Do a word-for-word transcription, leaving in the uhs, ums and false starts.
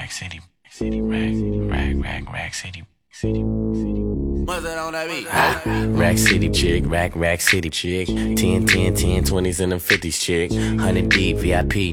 Rack City, City, Rack, Rack, Rack, Rack City, City, City. What's that on that beat? Rack City chick, Rack, Rack City chick. ten, ten, ten, twenties and them fifties chick. one hundred deep, V I P,